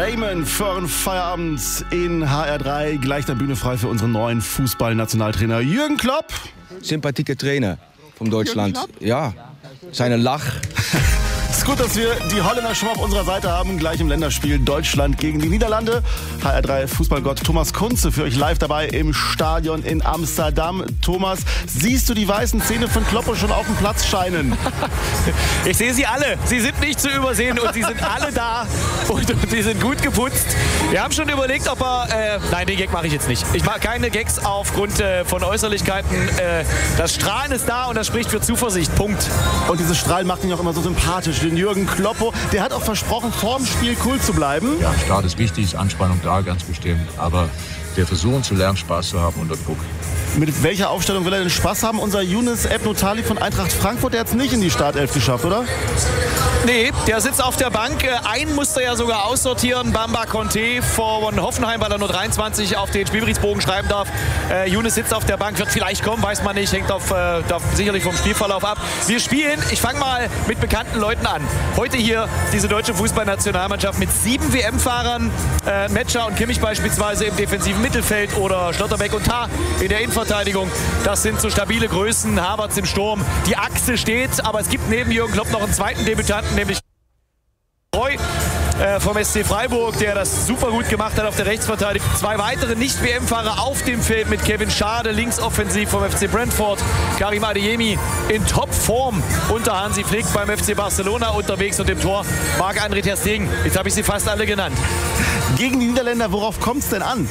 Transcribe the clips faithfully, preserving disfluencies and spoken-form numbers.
Raymond für den Feierabend in H R drei. Gleich der Bühne frei für unseren neuen Fußballnationaltrainer Jürgen Klopp. Sympathieke Trainer von Deutschland. Ja, seine Lach. Es ist gut, dass wir die Holländer schon mal auf unserer Seite haben. Gleich im Länderspiel Deutschland gegen die Niederlande. H R drei Fußballgott Thomas Kunze für euch live dabei im Stadion in Amsterdam. Thomas, siehst du die weißen Zähne von Klopp schon auf dem Platz scheinen? Ich sehe sie alle. Sie sind nicht zu übersehen und sie sind alle da und, und sie sind gut geputzt. Wir haben schon überlegt, ob er... Äh, nein, den Gag mache ich jetzt nicht. Ich mache keine Gags aufgrund äh, von Äußerlichkeiten. Äh, das Strahlen ist da und das spricht für Zuversicht. Punkt. Und dieses Strahlen macht ihn auch immer so sympathisch. Den Jürgen Kloppo, der hat auch versprochen, vorm Spiel cool zu bleiben. Ja, Start ist wichtig, Anspannung da, ganz bestimmt. Aber wir versuchen zu lernen, Spaß zu haben unter Druck. Mit welcher Aufstellung will er denn Spaß haben? Unser Younes Ebnotali von Eintracht Frankfurt, der hat es nicht in die Startelf geschafft, oder? Nee, der sitzt auf der Bank. Einen musste er ja sogar aussortieren, Bamba Conte von Hoffenheim, weil er nur dreiundzwanzig auf den Spielberichtsbogen schreiben darf. Äh, Younes sitzt auf der Bank, wird vielleicht kommen, weiß man nicht, hängt auf, äh, sicherlich vom Spielverlauf ab. Wir spielen, ich fange mal mit bekannten Leuten an. Heute hier diese deutsche Fußballnationalmannschaft mit sieben W M-Fahrern, äh, Metscher und Kimmich beispielsweise im defensiven Mittelfeld oder Schlotterbeck und Tah in der Innenverteidigung. Das sind so stabile Größen, Havertz im Sturm. Die Achse steht, aber es gibt neben Jürgen Klopp noch einen zweiten Debütanten, nämlich Roy äh, vom S C Freiburg, der das super gut gemacht hat auf der Rechtsverteidigung. Zwei weitere Nicht-W M-Fahrer auf dem Feld mit Kevin Schade, linksoffensiv vom F C Brentford, Karim Adeyemi in Topform unter Hansi Flick beim F C Barcelona unterwegs und im Tor Marc-André ter Stegen. Jetzt habe ich sie fast alle genannt. Gegen die Niederländer, worauf kommt es denn an?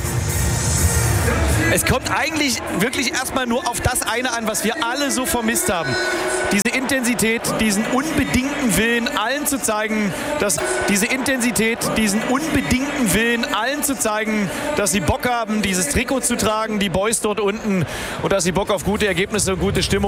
Es kommt eigentlich wirklich erstmal nur auf das eine an, was wir alle so vermisst haben. Diese Intensität, diesen unbedingten Willen, allen zu zeigen, dass diese Intensität, diesen unbedingten Willen, allen zu zeigen, dass sie Bock haben, dieses Trikot zu tragen, die Boys dort unten, und dass sie Bock auf gute Ergebnisse und gute Stimmung